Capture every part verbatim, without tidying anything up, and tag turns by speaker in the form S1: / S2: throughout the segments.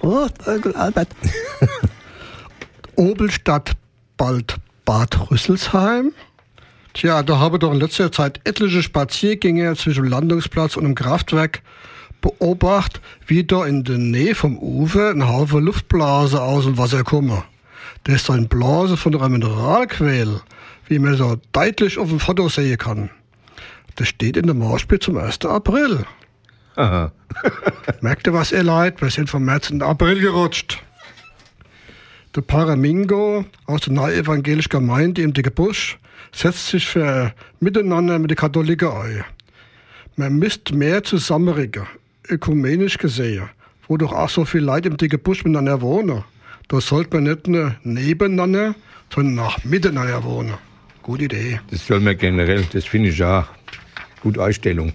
S1: Oh, Onkel Albert. Obelstadt bald Bad Rüsselsheim. Tja, da habe ich doch in letzter Zeit etliche Spaziergänge zwischen dem Landungsplatz und dem Kraftwerk beobachtet, wie da in der Nähe vom Ufer ein Haufen Luftblase aus dem Wasser kommen. Das ist ein Blase von einer Mineralquelle, wie man so deutlich auf dem Foto sehen kann. Das steht in der Marschspiel zum ersten April.
S2: Aha.
S1: Merkt ihr was, ihr Leid? Wir sind vom März in den April gerutscht. Der Paramingo aus der Neuevangelischen Gemeinde im Dickebusch setzt sich für Miteinander mit den Katholiken ein. Man müsste mehr zusammenrücken, ökumenisch gesehen, wo doch auch so viele Leute im Dickebusch miteinander wohnen. Da sollte man nicht nur nebeneinander, sondern auch miteinander wohnen. Gute Idee.
S2: Das soll man generell, das finde ich auch. Gute Einstellung.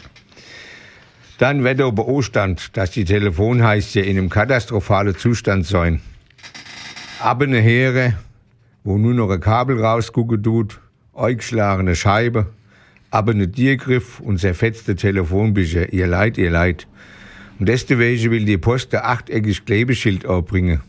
S2: Dann Wetter über Ostern, dass die Telefonheiße in einem katastrophalen Zustand sein. Aber eine Heere, wo nur noch ein Kabel rausgucken tut, eingeschlagene Scheibe, aber eine Tiergriff und zerfetzte Telefonbücher. Ihr Leid, ihr Leid. Und deswegen will die Post ein achteckiges Klebeschild aufbringen.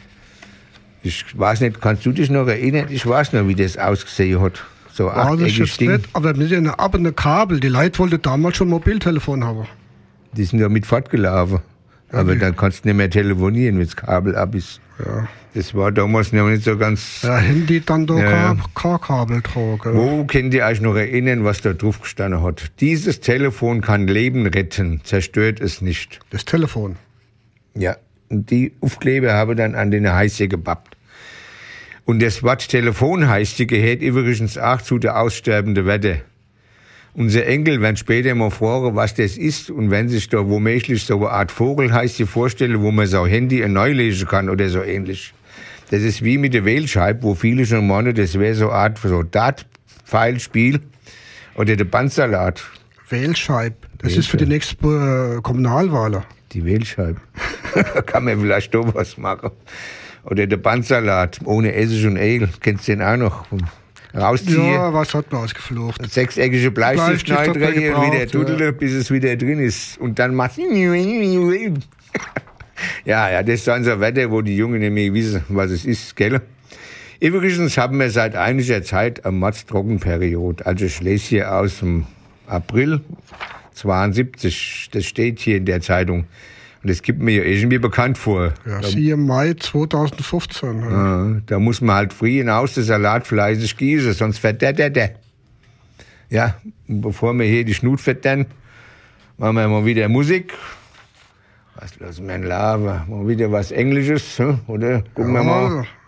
S2: Ich weiß nicht, kannst du dich noch erinnern? Ich weiß noch, wie das ausgesehen hat. So ein achteckiges Ding.
S1: Nicht, aber mit einem abenden Kabel. Die Leute wollten damals schon ein Mobiltelefon haben.
S2: Die sind ja mit fortgelaufen. Aber okay. Dann kannst du nicht mehr telefonieren, wenn das Kabel ab ist.
S1: Ja.
S2: Das war damals noch nicht so ganz...
S1: Ja, Handy dann da
S2: ja.
S1: kein Kabel tragen.
S2: Wo könnt ihr euch noch erinnern, was da drauf gestanden hat? Dieses Telefon kann Leben retten, zerstört es nicht.
S1: Das Telefon?
S2: Ja, und die Aufkleber haben dann an den Heiße gebappt. Und das Wort Telefonheiße gehört übrigens auch zu der aussterbenden Wette. Unsere Enkel werden später mal fragen, was das ist. Und wenn sich da womöglich so eine Art Vogelheiße vorstellen, wo man so ein Handy neu lesen kann oder so ähnlich. Das ist wie mit der Wählscheibe, wo viele schon meinen, das wäre so eine Art so Dart-Pfeilspiel. Oder der Bandsalat.
S1: Wählscheibe. Das
S2: Wählscheibe.
S1: Ist für die nächste äh, Kommunalwahl.
S2: Die Wählscheibe. Da kann man vielleicht doch was machen. Oder der Bandsalat ohne Essig und Egel. Kennst du den auch noch? Rausziehen.
S1: Ja, was hat man ausgeflucht?
S2: Sechseckige Bleistift reindrehen, wieder tudeln, ja. Bis es wieder drin ist. Und dann macht ja, ja, das ist dann so ein Wetter, wo die Jungen nicht mehr wissen, was es ist, gell? Übrigens haben wir seit einiger Zeit eine Mordstrockenperiode. Also ich lese hier aus dem April zweiundsiebzig, das steht hier in der Zeitung. Und das gibt mir ja irgendwie bekannt vor.
S1: Ja, siehe Mai zweitausendfünfzehn. Ja.
S2: Ja, da muss man halt früh hinaus den Salat fleißig gießen, sonst verdättert er. Ja, und bevor wir hier die Schnut verdennen, machen wir mal wieder Musik. Was lassen wir denn labern? Mal wieder was Englisches, oder? Gucken
S1: ja,
S2: wir mal.